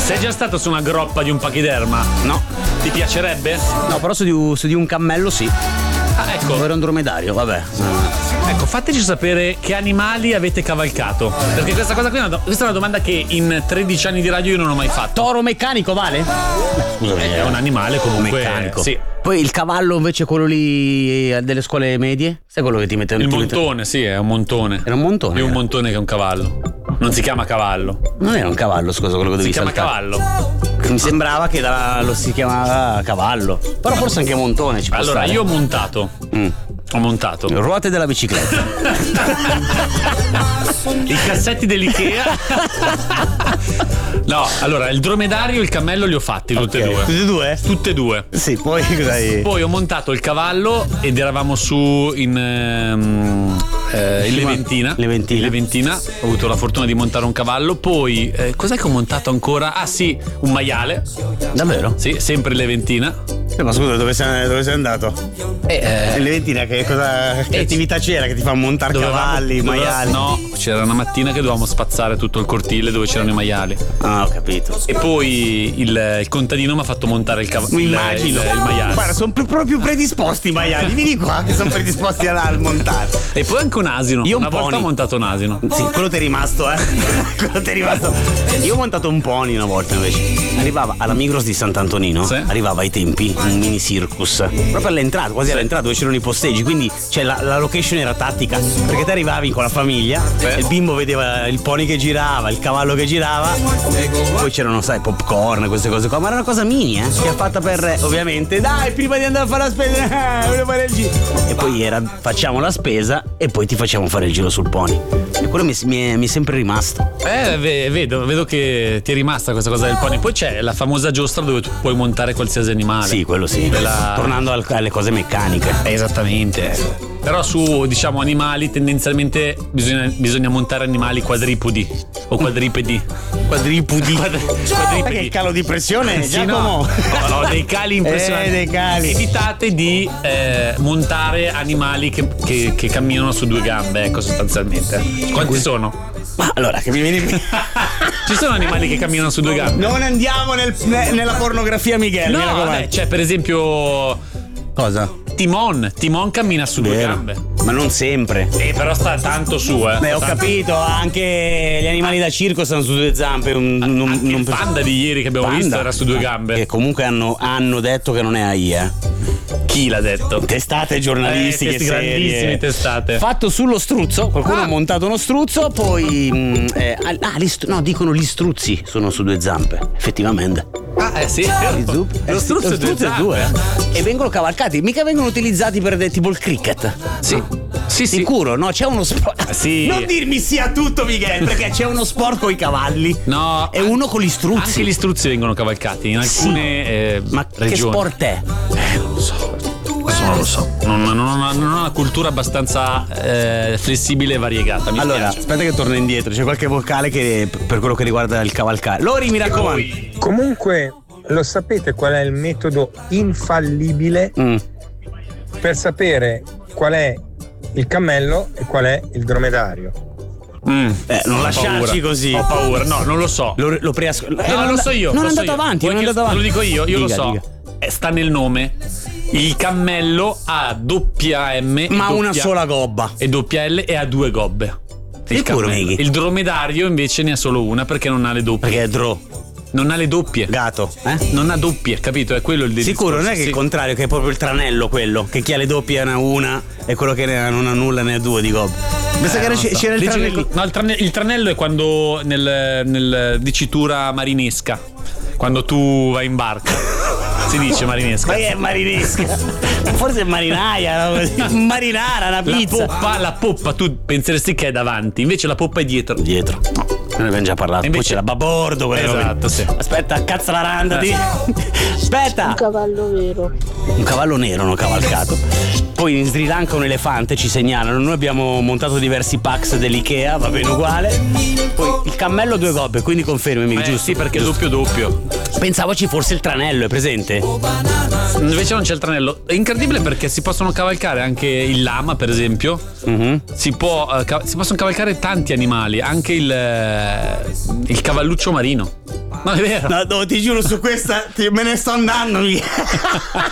Sei già stato su una groppa di un pachiderma? No. Ti piacerebbe? No, però su di un cammello sì. Ah, ecco. O era un dromedario, vabbè. Ecco, fateci sapere che animali avete cavalcato. Perché questa cosa qui questa è una domanda che in 13 anni di radio io non ho mai fatto. Toro meccanico vale? Scusami, è un animale comunque meccanico. Sì. Poi il cavallo invece quello lì delle scuole medie? Sai quello che ti mette Il montone, sì, è un montone. Era un montone? È un montone che è un cavallo. Non si chiama cavallo. Non era un cavallo, scusa, quello che Si devi chiama saltare. cavallo. Mi sembrava che lo si chiamava cavallo. Però forse anche montone ci può Allora, stare. io ho montato. Ho montato Ruote della bicicletta. i cassetti dell'Ikea. No, allora, il dromedario e il cammello li ho fatti tutte e due. Tutte e due? Tutte e due. Sì, poi cos'hai? Poi ho montato il cavallo ed eravamo su in Leventina. Leventina. Ho avuto la fortuna di montare un cavallo. Poi cos'è che ho montato ancora? Ah sì, un maiale. Davvero? Sì, sempre in Leventina. Ma scusa, dove sei andato? In Leventina che attività c'era che ti fa montare cavalli, maiali? No, c'era una mattina che dovevamo spazzare tutto il cortile dove c'erano i maiali. Ah, ho capito. E poi il contadino mi ha fatto montare il cavallo. Mi immagino. Il maiale. Guarda, sono proprio predisposti i maiali. Vieni qua che sono predisposti a montare. E poi anche un asino. Io una un volta pony. ho montato un asino. Sì, quello ti è rimasto, quello ti è rimasto. Io ho montato un pony una volta invece. Arrivava alla Migros di Sant'Antonino. Sì. Arrivava ai tempi un mini circus. Proprio all'entrata, quasi all'entrata dove c'erano i posteggi. Quindi la location era tattica. Perché te arrivavi con la famiglia, il bimbo vedeva il pony che girava, il cavallo che girava. Poi c'erano, sai, popcorn, queste cose qua. Ma era una cosa mini, che ha fatta per ovviamente. Dai, prima di andare a fare la spesa, voglio fare il giro. E poi facciamo la spesa e poi ti facciamo fare il giro sul pony. E quello mi è sempre rimasto. Vedo che ti è rimasta questa cosa del pony. Poi c'è la famosa giostra dove tu puoi montare qualsiasi animale. Sì, quello sì. Tornando alle cose meccaniche. Esattamente. Però su, diciamo, animali tendenzialmente bisogna montare animali quadripodi o quadripedi. Quadripudi. Perché il calo di pressione, Sì, Giacomo? no, dei cali impressionanti. Dei cali. Evitate di montare animali che camminano su due gambe, ecco, sostanzialmente. Quanti sono? Ma allora, che mi vieni. Ci sono animali che camminano su due gambe? Non andiamo nella pornografia, Miguel. mi No, raccomando. vabbè, c'è per esempio Cosa? Timon cammina su due gambe. Ma non sempre. Però sta tanto su, Beh, ho capito, anche gli animali da circo stanno su due zampe. Il panda di ieri che abbiamo visto era su due gambe. E comunque hanno detto che non è AI, Chi l'ha detto? Testate giornalistiche queste grandissime serie. testate. Fatto sullo struzzo, qualcuno ha montato uno struzzo, poi dicono gli struzzi sono su due zampe, effettivamente. Sì. Lo struzzo è due. E vengono cavalcati, mica vengono utilizzati per tipo il cricket. Sì. Sicuro, no? C'è uno sport. Sì. Non dirmi sia tutto, Miguel, perché c'è uno sport con i cavalli. No. E uno con gli struzzi. Anche gli struzzi vengono cavalcati in alcune Ma regioni. che sport è? Non lo so. Questo non lo so. Non ho una cultura abbastanza flessibile e variegata. Mi Allora, spiace. aspetta che torno indietro. C'è qualche vocale per quello che riguarda il cavalcare. Lori, mi raccomando. Comunque, lo sapete qual è il metodo infallibile per sapere qual è il cammello e qual è il dromedario? Non lasciarci così. Ho paura. No, non lo so. Lo No, lo so io. Non lo è so andato io. avanti, Vuoi non è che andato avanti. Lo dico io, lo Dica, so. dica. Sta nel nome. Il cammello ha doppia M Ma una sola gobba. e doppia L e ha due gobbe. Sicuro, Mighi? Il dromedario invece ne ha solo una perché non ha le doppie. Perché è Non ha le doppie. gato. Non ha doppie, capito? È quello il discorso. Sicuro, non è che sì. il contrario, che è proprio il tranello quello, che chi ha le doppie ne ha una e quello che non ha nulla ne ha due di gobbe. Pensa che Non so. c'era il Dice tranello. che- no, il tranello è quando nel dicitura marinesca, quando tu vai in barca. Si dice marinesca. Ma che è marinesca? Forse è marinaia, no? Marinara, una pizza. La poppa tu penseresti che è davanti, invece la poppa è dietro. Dietro. No, ne abbiamo già parlato. Invece- Poi c'è la babordo, quella roba. Esatto, sì. Aspetta, cazzo la randati. Aspetta. Un cavallo vero. Un cavallo nero hanno cavalcato. Poi in Sri Lanka un elefante, ci segnalano. Noi abbiamo montato diversi packs dell'Ikea, va bene uguale. Poi il cammello due gobbe, quindi confermami, giusto? Sì, perché è doppio. Pensavo ci fosse il tranello, è presente? Invece non c'è il tranello. È incredibile perché si possono cavalcare anche il lama, per esempio. Si possono cavalcare tanti animali, anche il cavalluccio marino. Non è vero. No, ti giuro, su questa me ne sto andando.